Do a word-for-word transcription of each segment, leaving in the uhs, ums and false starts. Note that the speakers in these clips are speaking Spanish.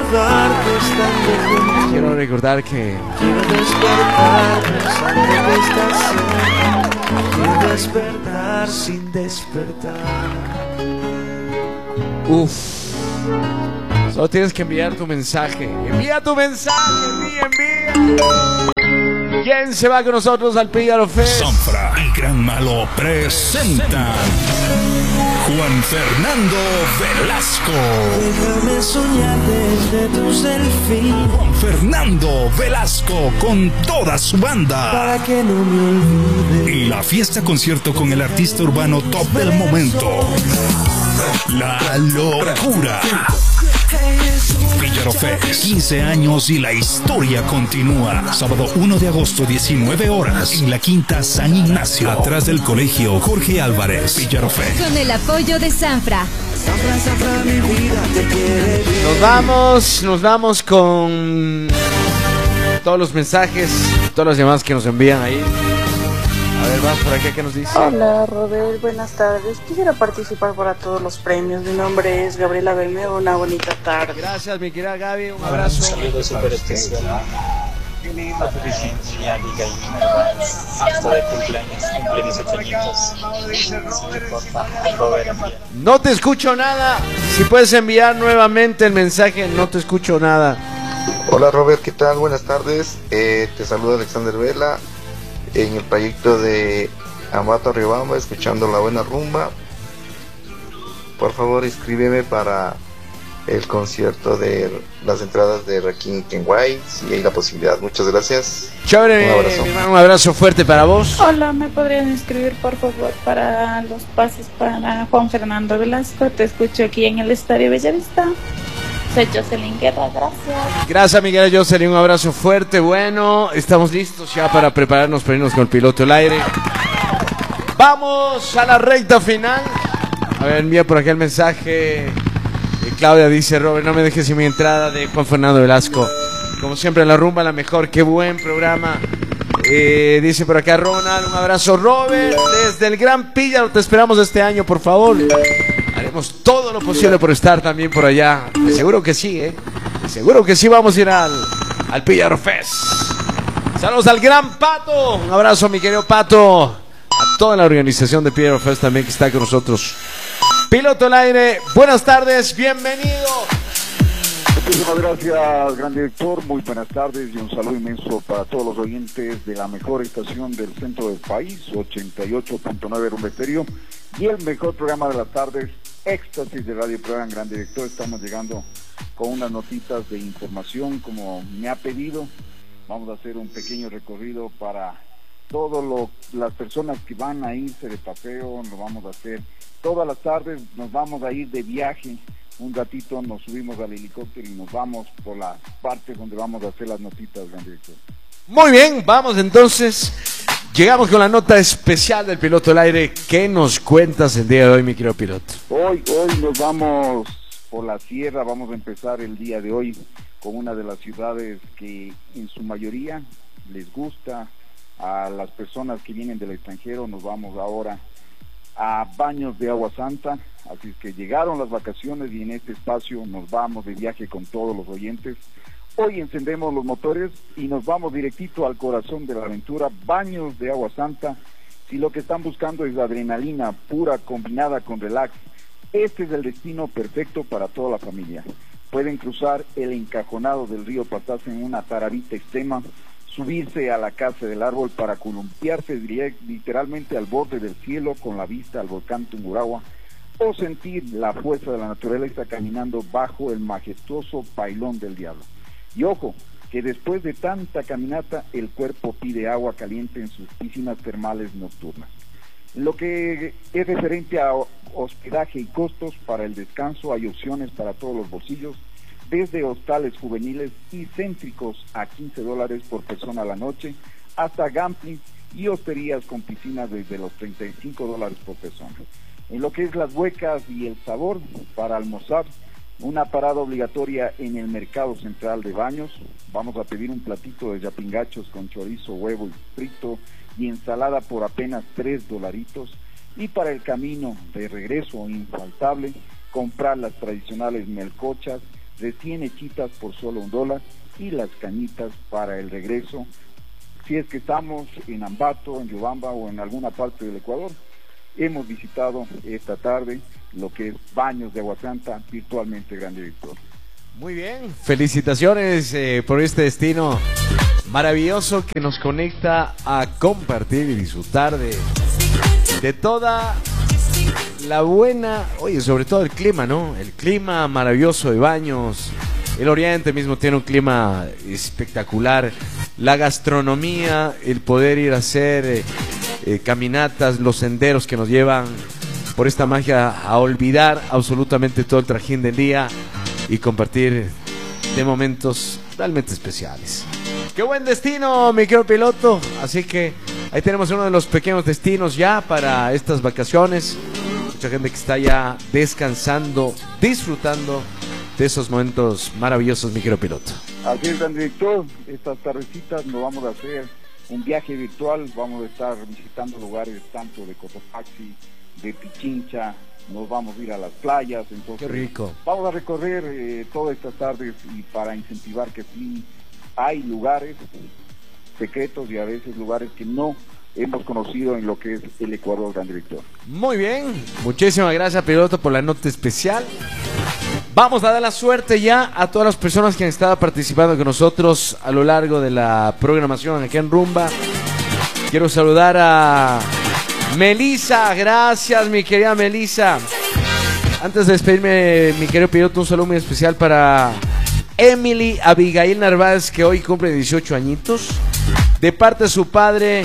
recordarte estando juntos. Quiero recordar que Quiero despertar pensando que estás cerca. Quiero despertar sin despertar. Uf. Solo tienes que enviar tu mensaje. Envía tu mensaje, envía, envía. ¿Quién se va con nosotros al Píllaro Fest? Sanfra y Gran Malo presentan Juan Fernando Velasco. Déjame soñar desde tu selfie. Juan Fernando Velasco con toda su banda. Para que no me olvide. Y la fiesta concierto con el artista urbano top del momento. La locura. Píllaro Fest, quince años y la historia continúa. Sábado uno de agosto, diecinueve horas, en la Quinta San Ignacio, atrás del colegio Jorge Álvarez. Píllaro Fest. Con el apoyo de Sanfra. Sanfra, Sanfra, mi vida te quiere bien. Nos vamos, nos vamos con todos los mensajes, todas las llamadas que nos envían ahí. A ver, vamos por aquí, ¿qué nos dice? Hola Robert, buenas tardes. Quisiera participar para todos los premios. Mi nombre es Gabriela Belme. Una bonita tarde. Gracias, mi querida Gaby, un abrazo. Un saludo súper especial. Qué lindo, felicidades a mi amiga y mi hermana. Hasta de cumpleaños, cumple dieciocho añitos. Sí, porfa, Robert, envía. No te escucho nada. Si puedes enviar nuevamente el mensaje, no te escucho nada. Hola Robert, ¿qué tal? Buenas tardes. Eh, te saluda Alexander Vela en el proyecto de Ambato Riobamba, escuchando La Buena Rumba. Por favor, escríbeme para el concierto de las entradas de Rakim y Kenway, si hay la posibilidad. Muchas gracias. Chévere, un abrazo. mi hermano, un abrazo fuerte para vos. Hola, ¿me podrían escribir por favor para los pases para Juan Fernando Velasco? Te escucho aquí en el Estadio Bellavista. Soy Jocelyn Guerra, gracias. Gracias, Miguel Jocelyn, un abrazo fuerte. Bueno, estamos listos ya para prepararnos para irnos con el piloto al aire. Vamos a la recta final. A ver, envía por aquí el mensaje. Eh, Claudia dice: Robert, no me dejes sin mi entrada de Juan Fernando Velasco. Como siempre, la rumba, la mejor. Qué buen programa. Eh, dice por acá Ronald, un abrazo. Robert, desde el Gran Píllaro, te esperamos este año, por favor. Haremos todo lo posible por estar también por allá. Seguro que sí, ¿eh? Seguro que sí vamos a ir al, al Píllaro Fest. Saludos al Gran Pato. Un abrazo, mi querido Pato. A toda la organización de Píllaro Fest también que está con nosotros. Piloto al aire, buenas tardes, bienvenido. Muchísimas gracias, gran director. Muy buenas tardes y un saludo inmenso para todos los oyentes de la mejor estación del centro del país, ochenta y ocho punto nueve Rumba Estéreo, y el mejor programa de las tardes, Éxtasis de Radio Programa. Gran director, estamos llegando con unas notitas de información como me ha pedido. Vamos a hacer un pequeño recorrido para todas las personas que van a irse de paseo. Lo vamos a hacer todas las tardes, nos vamos a ir de viaje. Un ratito nos subimos al helicóptero y nos vamos por la parte donde vamos a hacer las notitas, gran director. Muy bien, vamos entonces. Llegamos con la nota especial del Piloto al Aire. ¿Qué nos cuentas el día de hoy, mi querido piloto? Hoy, hoy nos vamos por la sierra. Vamos a empezar el día de hoy con una de las ciudades que en su mayoría les gusta a las personas que vienen del extranjero. Nos vamos ahora a Baños de Agua Santa, así que llegaron las vacaciones y en este espacio nos vamos de viaje con todos los oyentes. Hoy encendemos los motores y nos vamos directito al corazón de la aventura, Baños de Agua Santa. Si lo que están buscando es adrenalina pura combinada con relax, este es el destino perfecto para toda la familia. Pueden cruzar el encajonado del río Pastaza en una taravita extrema, subirse a la casa del árbol para columpiarse literalmente al borde del cielo con la vista al volcán Tungurahua, o sentir la fuerza de la naturaleza caminando bajo el majestuoso Pailón del Diablo. Y ojo, que después de tanta caminata el cuerpo pide agua caliente en sus piscinas termales nocturnas. En lo que es referente a hospedaje y costos para el descanso, hay opciones para todos los bolsillos, desde hostales juveniles y céntricos a quince dólares por persona a la noche, hasta gambling y hosterías con piscinas desde los treinta y cinco dólares por persona. En lo que es las huecas y el sabor, para almorzar, una parada obligatoria en el mercado central de Baños. Vamos a pedir un platito de yapingachos con chorizo, huevo y frito y ensalada por apenas tres dolaritos. Y para el camino de regreso, infaltable, comprar las tradicionales melcochas, recién hechitas por solo un dólar, y las cañitas para el regreso, si es que estamos en Ambato, en Yobamba o en alguna parte del Ecuador. Hemos visitado esta tarde lo que es Baños de Agua Santa virtualmente, gran director. Muy bien, felicitaciones eh, por este destino maravilloso que nos conecta a compartir y disfrutar de, de toda la buena, oye, sobre todo el clima, ¿no? El clima maravilloso de Baños. El Oriente mismo tiene un clima espectacular. La gastronomía, el poder ir a hacer eh, eh, caminatas, los senderos que nos llevan por esta magia a olvidar absolutamente todo el trajín del día y compartir de momentos realmente especiales. ¡Qué buen destino, mi querido piloto! Así que ahí tenemos uno de los pequeños destinos ya para estas vacaciones. Mucha gente que está ya descansando, disfrutando de esos momentos maravillosos, mi querido piloto. Así es, gran director. Estas tardecitas nos vamos a hacer un viaje virtual. Vamos a estar visitando lugares tanto de Cotopaxi, de Pichincha. Nos vamos a ir a las playas. Entonces, qué rico. Vamos a recorrer eh, todas estas tardes, y para incentivar que sí hay lugares secretos y a veces lugares que no hemos conocido en lo que es el Ecuador, gran director. Muy bien, muchísimas gracias, piloto, por la nota especial. Vamos a dar la suerte ya a todas las personas que han estado participando con nosotros a lo largo de la programación aquí en Rumba. Quiero saludar a Melissa, gracias mi querida Melissa. Antes de despedirme, mi querido piloto, un saludo muy especial para Emily Abigail Narváez, que hoy cumple dieciocho añitos, de parte de su padre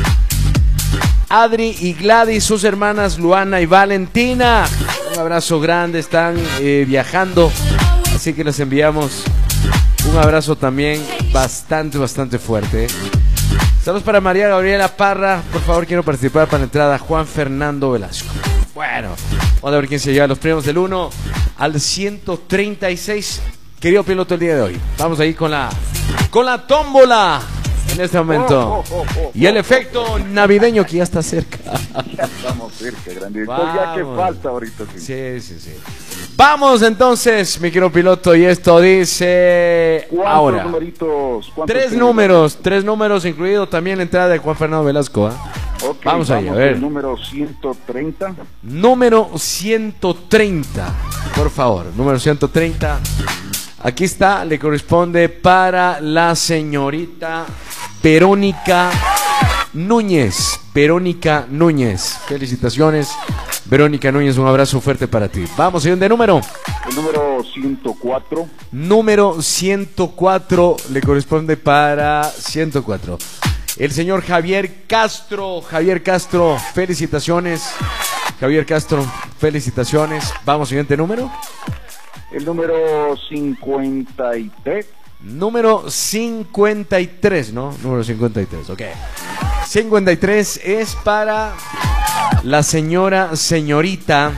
Adri y Gladys, sus hermanas Luana y Valentina. Un abrazo grande, están eh, viajando, así que les enviamos un abrazo también bastante, bastante fuerte. Saludos para María Gabriela Parra, por favor quiero participar para la entrada Juan Fernando Velasco. Bueno, vamos a ver quién se lleva los premios del uno al ciento treinta y seis. Querido piloto, el día de hoy vamos a ir con la, con la tómbola en este momento. Oh, oh, oh, oh, y el efecto navideño que ya está cerca. Ya estamos cerca, gran director. Ya que falta ahorita. Sí, sí, sí. sí. Vamos entonces, mi querido piloto, y esto dice ahora. Numeritos? Tres números, tres números, incluido también la entrada de Juan Fernando Velasco. ¿eh? Okay, vamos ahí, a ver. Número ciento treinta. Número ciento treinta, por favor, número ciento treinta. Aquí está, le corresponde para la señorita Verónica Núñez. Verónica Núñez. Felicitaciones, Verónica Núñez, un abrazo fuerte para ti. Vamos, señor, de número. El número ciento cuatro. Número ciento cuatro le corresponde para ciento cuatro. El señor Javier Castro. Javier Castro, felicitaciones. Javier Castro, felicitaciones. Vamos, siguiente número. El número cincuenta y tres. Número cincuenta y tres, ¿no? Número cincuenta y tres, ok. cincuenta y tres es para la señora, señorita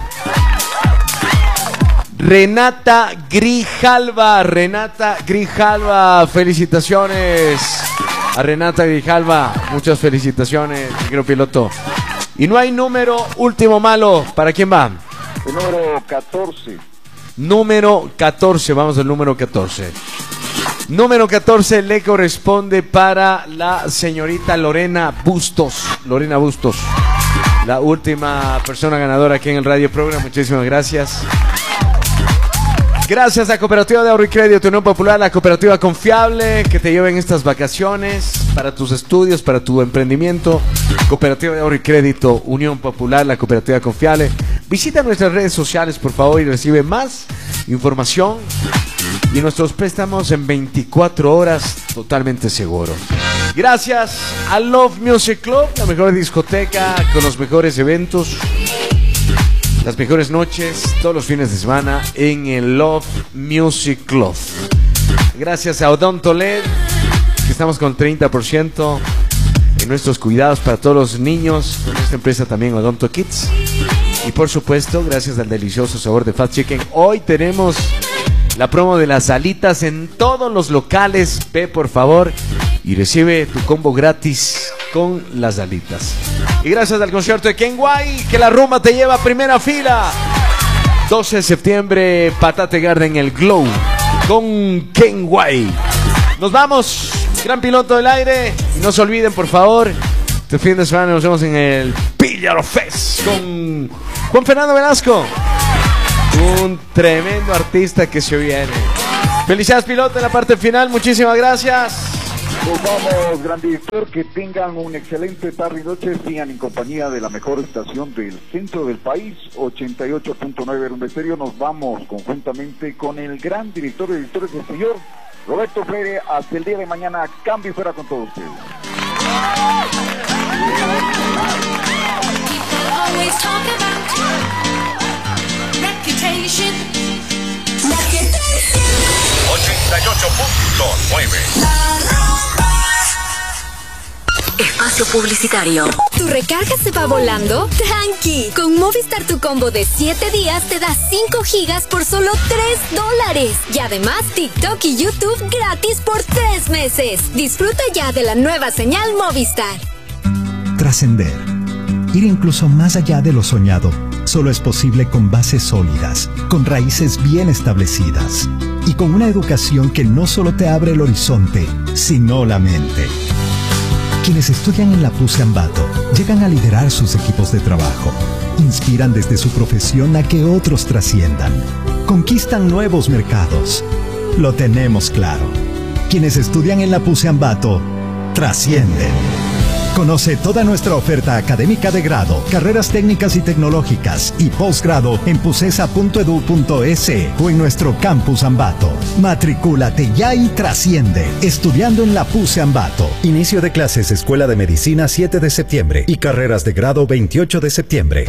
Renata Grijalva. Renata Grijalva, felicitaciones a Renata Grijalva. Muchas felicitaciones, querido piloto. Y no hay número último malo. ¿Para quién va? El número catorce. Número catorce, vamos al número catorce. Número catorce le corresponde para la señorita Lorena Bustos. Lorena Bustos, la última persona ganadora aquí en el Radio Programa. Muchísimas gracias. Gracias a Cooperativa de Ahorro y Crédito Unión Popular, la cooperativa confiable que te lleva en estas vacaciones, para tus estudios, para tu emprendimiento. Cooperativa de Ahorro y Crédito Unión Popular, la cooperativa confiable. Visita nuestras redes sociales, por favor, y recibe más información y nuestros préstamos en veinticuatro horas totalmente seguro. Gracias a Love Music Club, la mejor discoteca con los mejores eventos, las mejores noches, todos los fines de semana en el Love Music Club. Gracias a Odontoled, que estamos con treinta por ciento en nuestros cuidados para todos los niños, con esta empresa también Odonto Kids. Y por supuesto, gracias al delicioso sabor de Fast Chicken, hoy tenemos la promo de las alitas en todos los locales. Ve por favor y recibe tu combo gratis con las alitas. Y gracias al concierto de Kenway, que la rumba te lleva a primera fila. doce de septiembre, Patate Garden, el Glow. con Ken White. Nos vamos, gran piloto del aire. Y no se olviden, por favor, este fin de semana nos vemos en el Píllaro Fest con Juan Fernando Velasco, un tremendo artista que se viene. Felicidades, piloto, en la parte final. Muchísimas gracias. Nos vamos, gran director, que tengan un excelente tarde y noche, sigan en compañía de la mejor estación del centro del país, ochenta y ocho punto nueve Rumba Estéreo. Nos vamos conjuntamente con el gran director de directores, el señor Roberto Freire. Hasta el día de mañana, cambio y fuera con todos ustedes. ochenta y ocho punto nueve. Espacio publicitario. ¿Tu recarga se va volando? ¡Tranqui! Con Movistar, tu combo de siete días te da cinco gigas por solo tres dólares. Y además TikTok y YouTube gratis por tres meses. Disfruta ya de la nueva señal Movistar. Trascender. Ir incluso más allá de lo soñado solo es posible con bases sólidas, con raíces bien establecidas y con una educación que no solo te abre el horizonte, sino la mente. Quienes estudian en la P U C Ambato llegan a liderar sus equipos de trabajo, inspiran desde su profesión a que otros trasciendan, conquistan nuevos mercados. Lo tenemos claro. Quienes estudian en la P U C Ambato trascienden. Conoce toda nuestra oferta académica de grado, carreras técnicas y tecnológicas y posgrado en pusesa punto edu punto es o en nuestro campus Ambato. Matricúlate ya y trasciende, estudiando en la P U C Ambato. Inicio de clases Escuela de Medicina siete de septiembre y carreras de grado veintiocho de septiembre.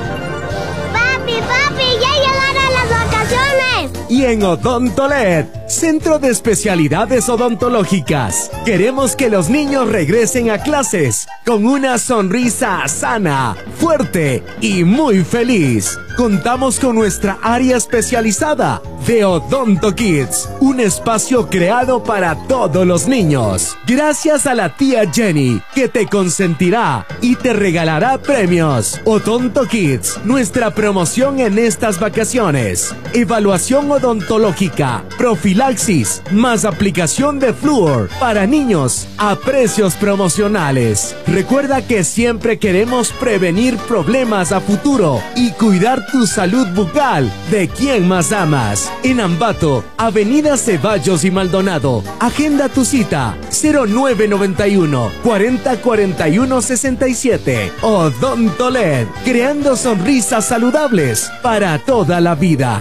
¡Papi, papi! ¡Ya llegaron las vacaciones! Y en Odontolet, Centro de Especialidades Odontológicas, queremos que los niños regresen a clases con una sonrisa sana, fuerte y muy feliz. Contamos con nuestra área especializada de Odonto Kids, un espacio creado para todos los niños. Gracias a la tía Jenny, que te consentirá y te regalará premios. Odonto Kids, nuestra promoción en estas vacaciones. Evaluación odontológica, profilaxis, más aplicación de flúor para niños a precios promocionales. Recuerda que siempre queremos prevenir problemas a futuro y cuidar tu salud bucal de quien más amas. En Ambato, Avenida Ceballos y Maldonado. Agenda tu cita cero nueve noventa y uno, cuarenta cuarenta y uno sesenta y siete. Odontolet, creando sonrisas saludables para toda la vida.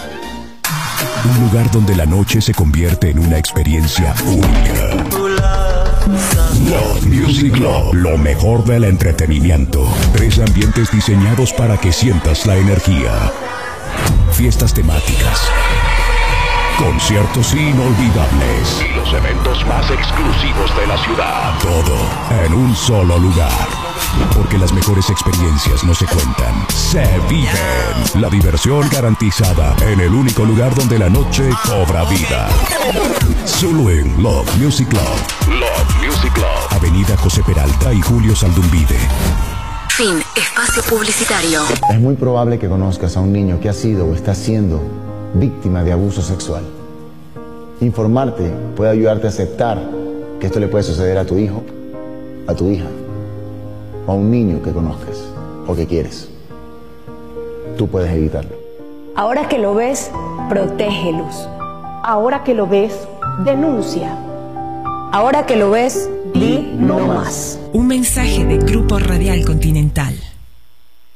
Un lugar donde la noche se convierte en una experiencia única. Love Music Club, lo mejor del entretenimiento. Tres ambientes diseñados para que sientas la energía. Fiestas temáticas, conciertos inolvidables y los eventos más exclusivos de la ciudad. Todo en un solo lugar. Porque las mejores experiencias no se cuentan, se viven. La diversión garantizada en el único lugar donde la noche cobra vida. Solo en Love Music Club. Love Music Club. Avenida José Peralta y Julio Saldunvide. Fin. Espacio publicitario. Es muy probable que conozcas a un niño que ha sido o está siendo víctima de abuso sexual. Informarte puede ayudarte a aceptar que esto le puede suceder a tu hijo, a tu hija, o a un niño que conozcas o que quieres. Tú puedes evitarlo. Ahora que lo ves, protégelos. Ahora que lo ves, denuncia. Ahora que lo ves, di no más. Un mensaje de Grupo Radial Continental.